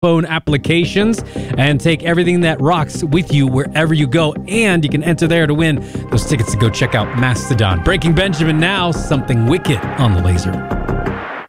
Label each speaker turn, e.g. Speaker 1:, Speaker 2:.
Speaker 1: phone applications and take everything that rocks with you wherever you go. And you can enter there to win those tickets to go check out Mastodon. Breaking Benjamin now, something wicked on the laser.